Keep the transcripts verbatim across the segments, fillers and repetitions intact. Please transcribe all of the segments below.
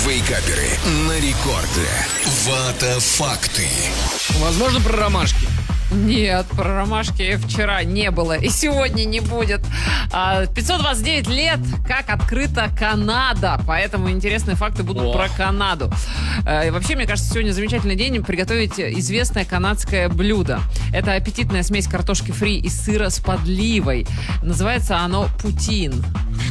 Вейкаперы на рекорде. Вата факты. Возможно, про ромашки. Нет, про ромашки вчера не было и сегодня не будет. пятьсот двадцать девять лет, как открыта Канада. Поэтому интересные факты будут О. про Канаду. И вообще, мне кажется, сегодня замечательный день приготовить известное канадское блюдо. Это аппетитная смесь картошки фри и сыра с подливой. Называется оно путин.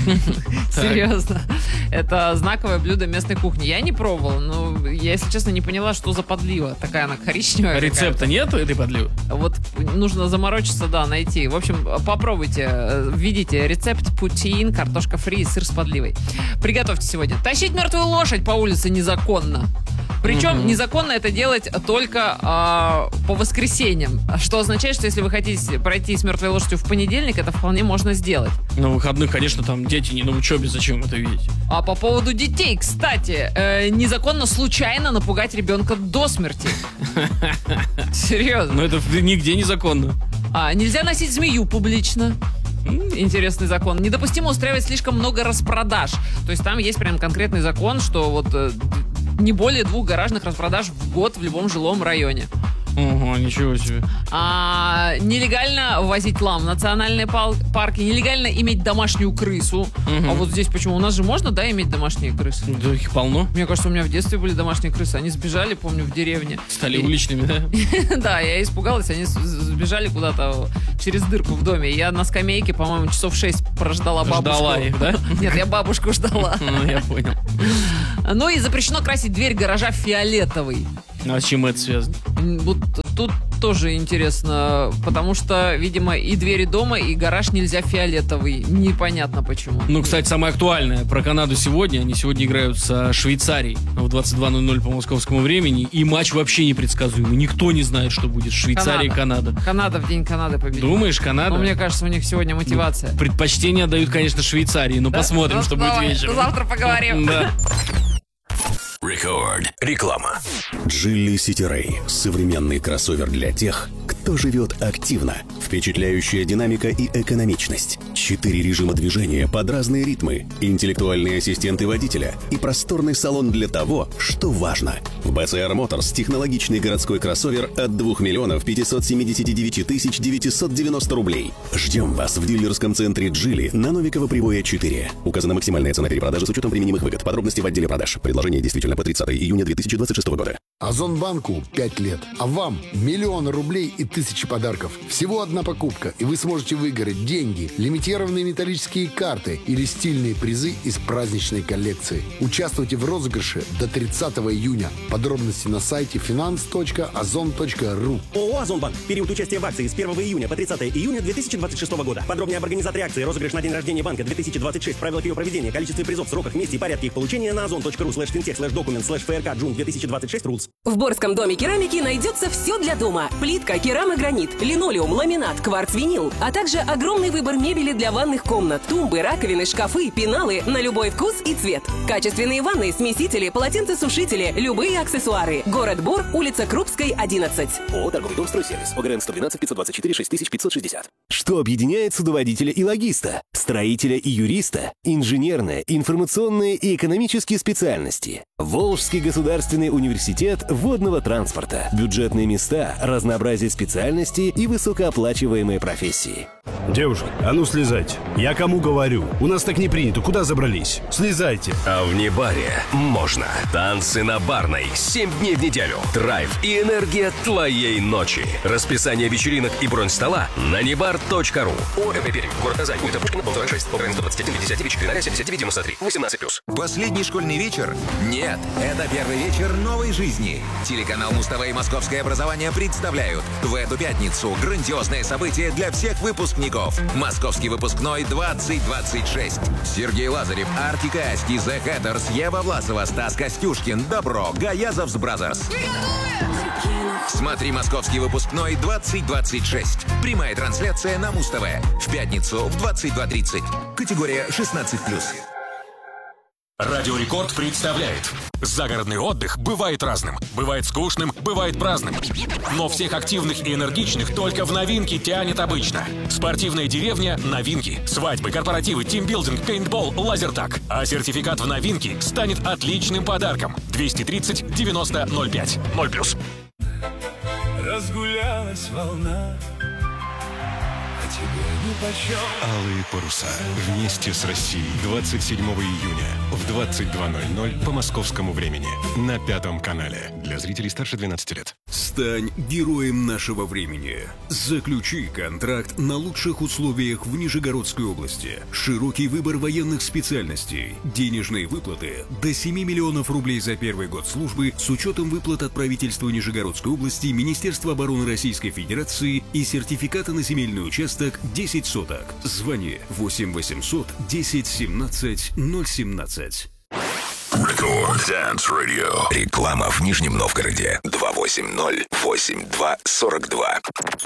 Серьезно. Это знаковое блюдо местной кухни. Я не пробовала, но я, если честно, не поняла, что за подлива. Такая она коричневая. Рецепта нет этой подливы? Вот нужно заморочиться, да, найти. В общем, попробуйте, введите рецепт путин, картошка фри и сыр с подливой. Приготовьте сегодня. Тащить мертвую лошадь по улице незаконно. Причем угу. незаконно это делать только а, по воскресеньям. Что означает, что если вы хотите пройти с мертвой лошадью в понедельник, это вполне можно сделать. На выходных, конечно, там дети не на учебе, зачем это видеть? А по поводу детей, кстати, э, незаконно случайно напугать ребенка до смерти. Серьезно. Но это нигде незаконно. А, нельзя носить змею публично. Интересный закон. Недопустимо устраивать слишком много распродаж. То есть там есть прям конкретный закон, что вот э, не более двух гаражных распродаж в год в любом жилом районе. Ого, ничего себе. А, нелегально возить лам в национальные пал- парки, нелегально иметь домашнюю крысу. Угу. А вот здесь почему? У нас же можно, да, иметь домашние крысы? Да, их полно. Мне кажется, у меня в детстве были домашние крысы. Они сбежали, помню, в деревне. Стали И... уличными, да? Да, я испугалась, они сбежали куда-то через дырку в доме. Я на скамейке, по-моему, часов шесть прождала бабушку. Ждала их, да? Нет, я бабушку ждала. Ну, я понял. Ну и запрещено красить дверь гаража фиолетовый. А с чем это связано? Вот тут тоже интересно, потому что, видимо, и двери дома, и гараж нельзя фиолетовый. Непонятно почему. Ну, кстати, самое актуальное про Канаду сегодня. Они сегодня играют со Швейцарией в двадцать два ноль ноль по московскому времени. И матч вообще непредсказуемый. Никто не знает, что будет. Швейцария и Канада. Канада в день Канады победит. Думаешь, Канада? Ну, мне кажется, у них сегодня мотивация. Ну, предпочтение отдают, конечно, Швейцарии. Но да? посмотрим, ну, что давай, будет вечером. Завтра поговорим. Да. Рекорд. Реклама. Geely City Ray – современный кроссовер для тех, кто живет активно. Впечатляющая динамика и экономичность. Четыре режима движения под разные ритмы, интеллектуальные ассистенты водителя и просторный салон для того, что важно. В би си ар Motors технологичный городской кроссовер от двух миллионов пятьсот семьдесят девять тысяч девятьсот девяносто рублей. Ждем вас в дилерском центре Geely на Новикова Привоя четыре. Указана максимальная цена перепродажи с учетом применимых выгод. Подробности в отделе продаж. Предложение действительно по тридцатое июня две тысячи двадцать шестого года. Озонбанку пять лет, а вам миллионы рублей и тысячи подарков. Всего одна покупка, и вы сможете выиграть деньги, лимитированные металлические карты или стильные призы из праздничной коллекции. Участвуйте в розыгрыше до тридцатого июня. Подробности на сайте финанс точка озон точка ру. ООО «Озонбанк». Период участия в акции с первого июня по тридцатое июня две тысячи двадцать шестого года. Подробнее об организаторе акции, розыгрыш на день рождения банка две тысячи двадцать шесть, правилах ее проведения, количестве призов, сроках, месте и порядке их получения на озон точка ру слэш финтех слэш документ слэш фрк джун две тысячи двадцать шесть рулс. В Борском доме керамики найдется все для дома. Плитка, керамогранит, линолеум, ламинат, кварц-винил, а также огромный выбор мебели для ванных комнат, тумбы, раковины, шкафы, пеналы на любой вкус и цвет. Качественные ванны, смесители, полотенцесушители, любые аксессуары. Город Бор, улица Крупской, одиннадцать. ООО «Торговый дом «Стройсервис». ОГРН сто двенадцать пятьсот двадцать четыре шесть тысяч пятьсот шестьдесят. Что объединяет судоводителя и логиста, строителя и юриста, инженерные, информационные и экономические специальности? Волжский государственный университет водного транспорта. Бюджетные места, разнообразие специальностей и высокооплачиваемые профессии. Девушки, а ну слезайте. Я кому говорю? У нас так не принято. Куда забрались? Слезайте. А в Небаре можно. Танцы на Барной. Семь дней в неделю. Драйв и энергия твоей ночи. Расписание вечеринок и бронь стола на небар точка ру. ОМП Пермь. Город Казань. Улица Пушкина, дом сорок шесть. ОГРН сто двадцать один пятьдесят девять четыре ноль семьдесят девять девяносто три. восемнадцать плюс. Последний школьный вечер? Нет, это первый вечер новой жизни. Телеканал Муз-ТВ и Московское образование представляют в эту пятницу грандиозное событие для всех выпускников. Московский выпускной двадцать двадцать шесть. Сергей Лазарев, Артик и Асти, The Hatters, Ева Власова, Стас Костюшкин, Добро, Гаязовс Бразерс. Смотри «Московский выпускной двадцать двадцать шесть». Прямая трансляция на Муз-ТВ. В пятницу в двадцать два тридцать. Категория шестнадцать плюс. Радио Рекорд представляет. Загородный отдых бывает разным. Бывает скучным, бывает праздным. Но всех активных и энергичных только в новинки тянет обычно. Спортивная деревня – новинки. Свадьбы, корпоративы, тимбилдинг, пейнтбол, лазертаг. А сертификат в новинки станет отличным подарком. двести тридцать девяносто ноль пять. ноль плюс. Разгулялась волна. Алые паруса. Вместе с Россией. двадцать седьмого июня в двадцать два ноль ноль по московскому времени на Пятом канале. Для зрителей старше двенадцати лет. Стань героем нашего времени. Заключи контракт на лучших условиях в Нижегородской области. Широкий выбор военных специальностей. Денежные выплаты до семи миллионов рублей за первый год службы с учетом выплат от правительства Нижегородской области, Министерства обороны Российской Федерации и сертификата на земельный участок десять соток. Звони восемь восемьсот десять семнадцать ноль семнадцать. Рекорд Dance Radio. Реклама в Нижнем Новгороде. два восемь ноль восемь два сорок два.